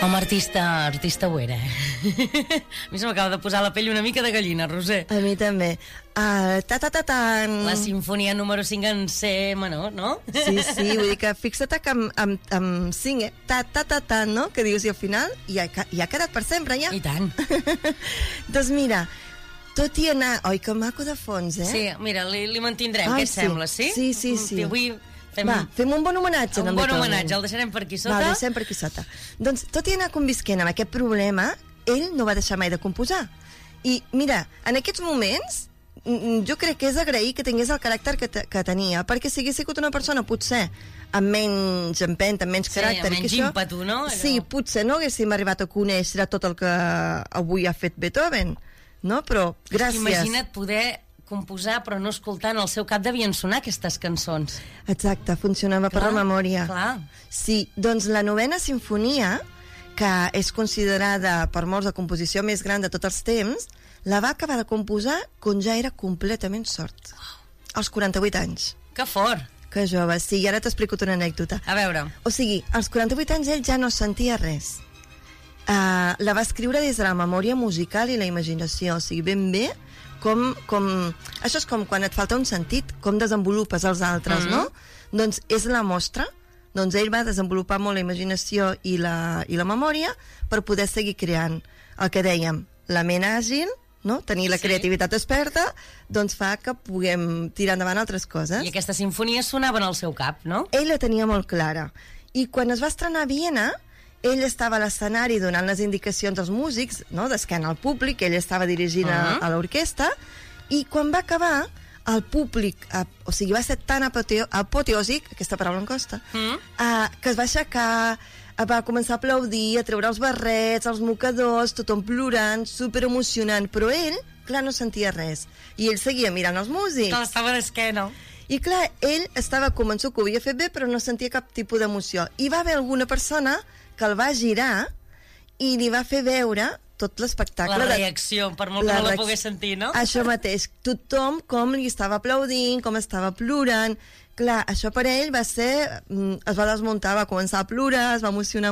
Home, artista ho era. A mi se m'acaba de posar la pell una mica de gallina, Roser. A mi també. La sinfonia número 5 en C menor, no? Sí, vull dir que fixa't que amb 5, no? Que dius, i al final ja ha quedat per sempre, ja. I tant. Doncs mira, tot i anar... Oi, que maco de fons, eh? Sí, mira, li mantindrem, què et sembla, sí? Sí. Avui fem un bon homenatge. Un bon homenatge, el deixarem per aquí sota. Va, el deixem per aquí sota. Doncs, tot i anar convisquent amb aquest problema, ell no va deixar mai de composar. I, mira, en aquests moments, jo crec que és agrair que tingués el caràcter que tenia, perquè si hagués sigut una persona, potser, amb menys empenta, amb menys caràcter... amb menys ímpetu, no? Sí, potser no haguéssim arribat a conèixer tot el que avui ha fet Beethoven, no? Però, gràcies... Imagina't poder composar però no escoltant, al seu cap devien sonar aquestes cançons. Exacte, funcionava per la memòria. Clar. Sí, doncs la novena sinfonia, que és considerada per molts la composició més gran de tots els temps, la va acabar de composar quan ja era completament sord. Als 48 anys. Que fort! Que jove, sí, i ara t'explico una anècdota. A veure. O sigui, als 48 anys ell ja no sentia res. La va escriure des de la memòria musical i la imaginació, o sigui, ben bé, això és com quan et falta un sentit, com desenvolupes els altres, no? Doncs és la mostra. Doncs ell va desenvolupar molt la imaginació i la memòria per poder seguir creant. El que dèiem, la ment àgil, no? Tenir la creativitat experta, doncs fa que puguem tirar endavant altres coses. I aquestes sinfonies sonaven al seu cap, no? Ell la tenia molt clara. I quan es va estrenar a Viena, ell estava a l'escenari donant les indicacions als músics, no? D'esquena al públic, ell estava dirigint a l'orquestra, i quan va acabar, el públic, o sigui, va ser tan apoteòsic, aquesta paraula em costa, que es va aixecar, va començar a aplaudir, a treure els barrets, els mocadors, tothom plorant, superemocionant, però ell, clar, no sentia res. I ell seguia mirant els músics. Clar, estava d'esquena. I clar, ell estava convençut que ho havia fet bé, però no sentia cap tipus d'emoció. I va haver alguna persona que el va girar i li va fer veure tot l'espectacle. La reacció, per molt que no la pogués sentir, no? Això mateix, tothom com li estava aplaudint, com estava plorant. Clar, això per ell va ser... es va desmuntar, va començar a plorar, es va emocionar